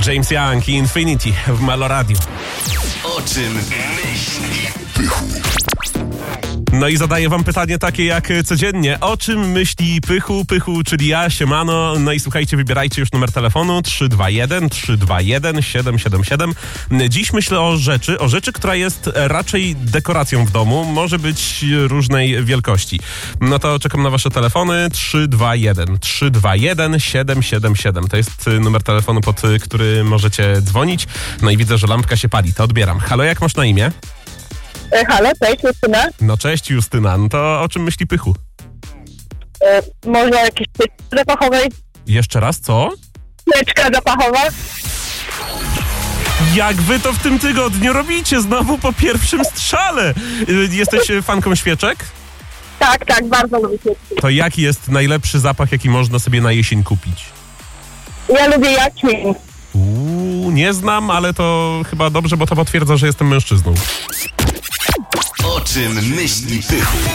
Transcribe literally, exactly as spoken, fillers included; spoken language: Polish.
James Young i Infinity w Melo Radio. O czym myśli Pychu? No i zadaję wam pytanie takie jak codziennie. O czym myśli Pychu? Pychu, czyli ja, siemano. No i słuchajcie, wybierajcie już numer telefonu trzy dwa jeden trzy dwa jeden siedem siedem siedem. Dziś myślę o rzeczy, o rzeczy, która jest raczej dekoracją w domu. Może być różnej wielkości. No to czekam na wasze telefony trzy dwa jeden trzy dwa jeden siedem siedem siedem. To jest numer telefonu, pod który możecie dzwonić. No i widzę, że lampka się pali. To odbieram. Halo, jak masz na imię? E, halo, cześć, Justyna. No cześć, Justyna. No to o czym myśli Pychu? E, może jakieś teczka zapachowej? Jeszcze raz, co? Teczka zapachowa? Jak wy to w tym tygodniu robicie? Znowu po pierwszym strzale. Y, Jesteś fanką świeczek? Tak, tak, bardzo lubię świeczki. To jaki jest najlepszy zapach, jaki można sobie na jesień kupić? Ja lubię jaśmin. Uuu, nie znam, ale to chyba dobrze, bo to potwierdza, że jestem mężczyzną. O czym myśli Pychu?